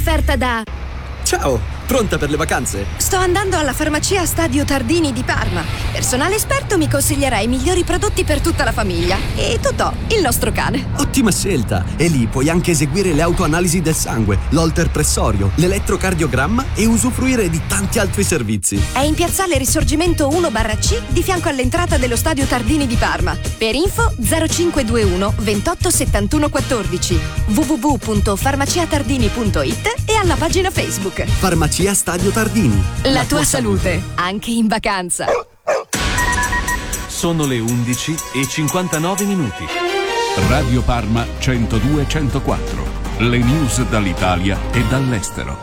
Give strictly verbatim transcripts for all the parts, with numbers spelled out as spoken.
offerta da... Ciao, pronta per le vacanze? Sto andando alla farmacia Stadio Tardini di Parma. Personale esperto mi consiglierà i migliori prodotti per tutta la famiglia. E Totò, il nostro cane. Ottima scelta! E lì puoi anche eseguire le autoanalisi del sangue, l'holter pressorio, l'elettrocardiogramma e usufruire di tanti altri servizi. È in piazzale Risorgimento uno barra C, di fianco all'entrata dello Stadio Tardini di Parma. Per info zero cinque due uno ventotto settantuno quattordici, w w w punto farmaciatardini punto it e alla pagina Facebook. Farmacia Stadio Tardini. La, La tua, tua salute, salute, anche in vacanza. Sono le undici e cinquantanove minuti. Radio Parma centodue centoquattro. Le news dall'Italia e dall'estero.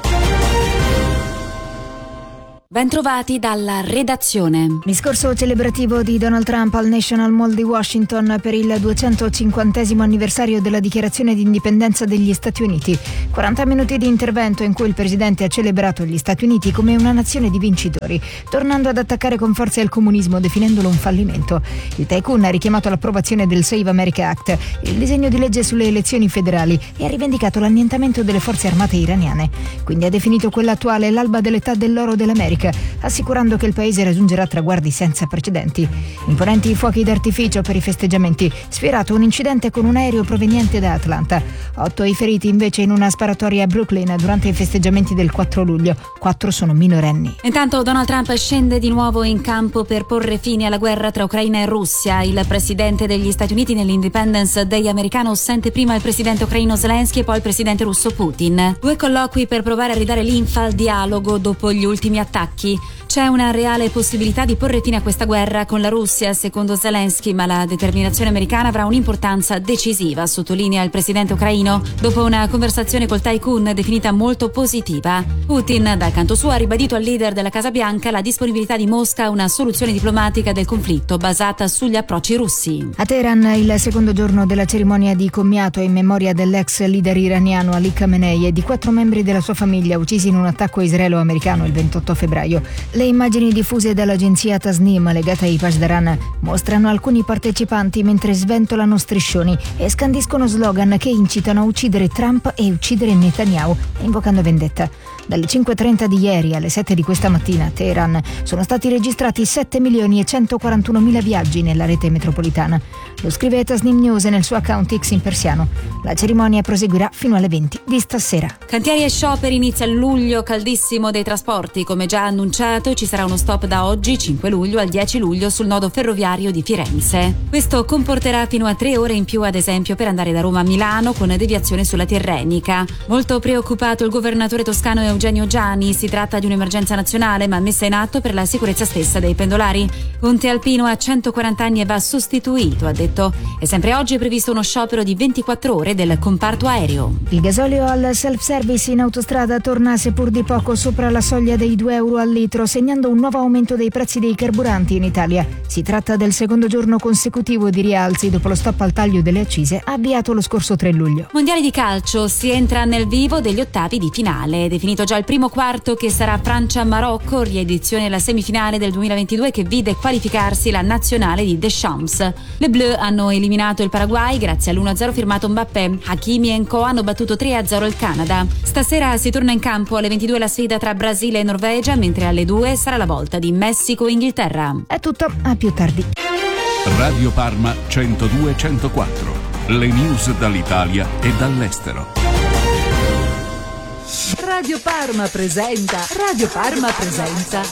Bentrovati dalla redazione. Discorso celebrativo di Donald Trump al National Mall di Washington per il duecentocinquantesimo anniversario della dichiarazione di indipendenza degli Stati Uniti. quaranta minuti di intervento in cui il presidente ha celebrato gli Stati Uniti come una nazione di vincitori, tornando ad attaccare con forza il comunismo, definendolo un fallimento. Il tycoon ha richiamato l'approvazione del Save America Act, il disegno di legge sulle elezioni federali, e ha rivendicato l'annientamento delle forze armate iraniane. Quindi ha definito quella attuale l'alba dell'età dell'oro dell'America, assicurando che il paese raggiungerà traguardi senza precedenti. Imponenti fuochi d'artificio per i festeggiamenti, sfiorato un incidente con un aereo proveniente da Atlanta. Otto i feriti invece in una sparatoria a Brooklyn durante i festeggiamenti del quattro luglio. Quattro sono minorenni. Intanto Donald Trump scende di nuovo in campo per porre fine alla guerra tra Ucraina e Russia. Il presidente degli Stati Uniti nell'Independence Day americano sente prima il presidente ucraino Zelensky e poi il presidente russo Putin. Due colloqui per provare a ridare linfa al dialogo dopo gli ultimi attacchi. C'è una reale possibilità di porre fine a questa guerra con la Russia, secondo Zelensky, ma la determinazione americana avrà un'importanza decisiva, sottolinea il presidente ucraino, dopo una conversazione col tycoon definita molto positiva. Putin, dal canto suo, ha ribadito al leader della Casa Bianca la disponibilità di Mosca a una soluzione diplomatica del conflitto basata sugli approcci russi. A Teheran, il secondo giorno della cerimonia di commiato in memoria dell'ex leader iraniano Ali Khamenei e di quattro membri della sua famiglia uccisi in un attacco israelo-americano il ventotto febbraio. Le immagini diffuse dall'agenzia Tasnim legata ai Pasdaran mostrano alcuni partecipanti mentre sventolano striscioni e scandiscono slogan che incitano a uccidere Trump e uccidere Netanyahu, invocando vendetta. Dalle cinque e trenta di ieri alle sette di questa mattina a Teheran sono stati registrati sette milioni e centoquarantunomila viaggi nella rete metropolitana. Lo scrive Tasnim News nel suo account X in persiano. La cerimonia proseguirà fino alle venti di stasera. Cantieri e scioperi, inizia il luglio caldissimo dei trasporti. Come già annunciato, ci sarà uno stop da oggi, cinque luglio, al dieci luglio sul nodo ferroviario di Firenze. Questo comporterà fino a tre ore in più, ad esempio, per andare da Roma a Milano con deviazione sulla Tirrenica. Molto preoccupato il governatore toscano Eugenio Giani. Si tratta di un'emergenza nazionale, ma messa in atto per la sicurezza stessa dei pendolari. Ponte Alpino ha centoquaranta anni e va sostituito, ha detto. E sempre oggi è previsto uno sciopero di ventiquattro ore del comparto aereo. Il gasolio al self-service in autostrada torna seppur di poco sopra la soglia dei due euro al litro, segnando un nuovo aumento dei prezzi dei carburanti in Italia. Si tratta del secondo giorno consecutivo di rialzi dopo lo stop al taglio delle accise avviato lo scorso tre luglio. Mondiali di calcio, si entra nel vivo degli ottavi di finale. È definito già il primo quarto, che sarà Francia-Marocco, riedizione della semifinale del duemilaventidue che vide qualificarsi la nazionale di Deschamps. Le Bleu hanno eliminato il Paraguay grazie all'uno a zero firmato Mbappé. Hakimi e Nko hanno battuto tre a zero il Canada. Stasera si torna in campo alle ventidue la sfida tra Brasile e Norvegia, mentre alle due sarà la volta di Messico-Inghilterra. È tutto, a più tardi. Radio Parma centodue centoquattro. Le news dall'Italia e dall'estero. Radio Parma presenta. Radio Parma presenta.